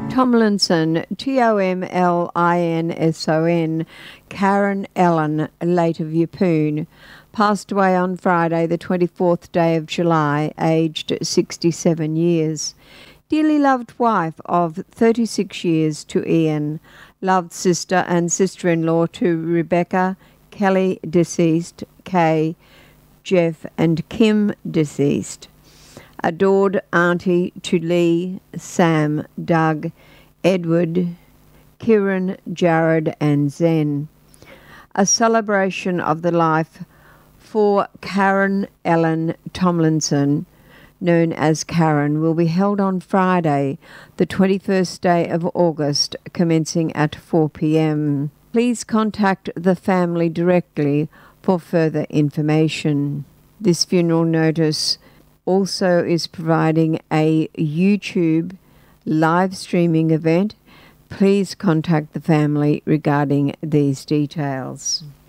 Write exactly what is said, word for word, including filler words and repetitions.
Tomlinson, T O M L I N S O N, Karen Ellen, late of Yeppoon, passed away on Friday, the twenty-fourth day of July, aged sixty-seven years. Dearly loved wife of thirty-six years to Ian, loved sister and sister-in-law to Rebecca, Kelly, deceased, Kay, Jeff and Kim, deceased. Adored auntie to Lee, Sam, Doug, Edward, Kieran, Jared and Zen. A celebration of the life for Karen Ellen Tomlinson, known as Karen, will be held on Friday, the twenty-first day of August, commencing at four p.m. Please contact the family directly for further information. This funeral notice also is providing a YouTube live streaming event. Please contact the family regarding these details.